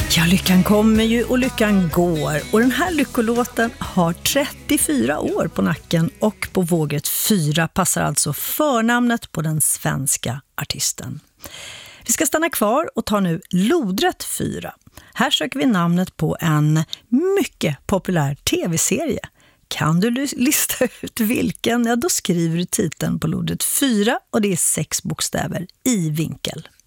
Ja, lyckan kommer ju och lyckan går. Och den här lyckolåten har 34 år på nacken och på vågrätt 4 passar alltså förnamnet på den svenska artisten. Vi ska stanna kvar och ta nu lodrätt 4. Här söker vi namnet på en mycket populär tv-serie. Kan du lista ut vilken? Ja, då skriver du titeln på lodrätt 4 och det är 6 bokstäver i vinkel.